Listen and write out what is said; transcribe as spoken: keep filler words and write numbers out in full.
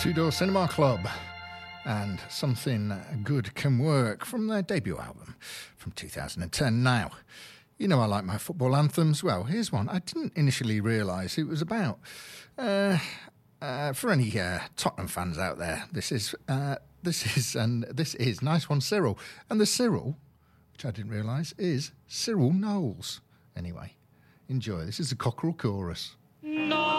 Two Door Cinema Club and Something Good Can Work from their debut album from two thousand ten. Now, you know I like my football anthems. Well, here's one I didn't initially realise it was about. Uh, uh, for any uh, Tottenham fans out there, this is uh, this is and this is nice one, Cyril, and the Cyril, which I didn't realise, is Cyril Knowles. Anyway, enjoy. This is the Cockerel Chorus. No.